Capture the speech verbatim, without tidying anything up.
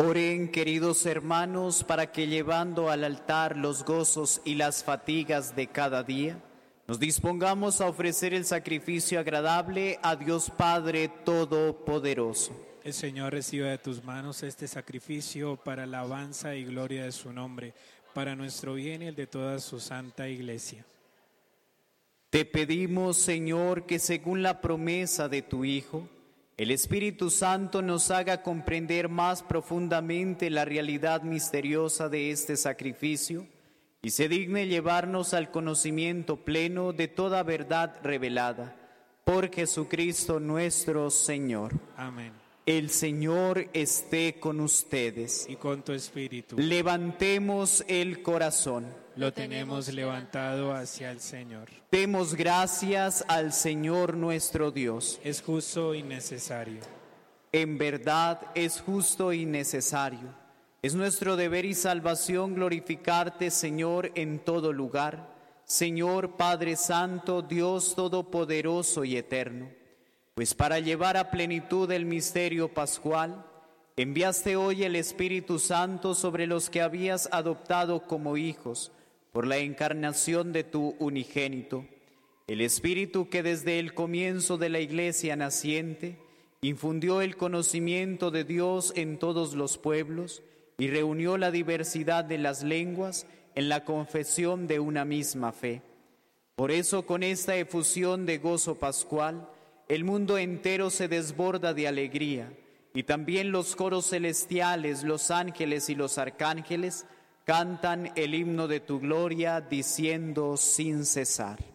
Oren, queridos hermanos, para que llevando al altar los gozos y las fatigas de cada día, nos dispongamos a ofrecer el sacrificio agradable a Dios Padre Todopoderoso. El Señor reciba de tus manos este sacrificio para la alabanza y gloria de su nombre, para nuestro bien y el de toda su santa Iglesia. Te pedimos, Señor, que según la promesa de tu Hijo, el Espíritu Santo nos haga comprender más profundamente la realidad misteriosa de este sacrificio y se digne llevarnos al conocimiento pleno de toda verdad revelada. Por Jesucristo nuestro Señor. Amén. El Señor esté con ustedes. Y con tu espíritu. Levantemos el corazón. Lo tenemos levantado hacia el Señor. Demos gracias al Señor nuestro Dios. Es justo y necesario. En verdad es justo y necesario. Es nuestro deber y salvación glorificarte, Señor, en todo lugar. Señor Padre Santo, Dios Todopoderoso y Eterno. Pues para llevar a plenitud el misterio pascual, enviaste hoy el Espíritu Santo sobre los que habías adoptado como hijos por la encarnación de tu unigénito. El Espíritu que desde el comienzo de la Iglesia naciente infundió el conocimiento de Dios en todos los pueblos y reunió la diversidad de las lenguas en la confesión de una misma fe. Por eso, con esta efusión de gozo pascual, el mundo entero se desborda de alegría, y también los coros celestiales, los ángeles y los arcángeles cantan el himno de tu gloria, diciendo sin cesar.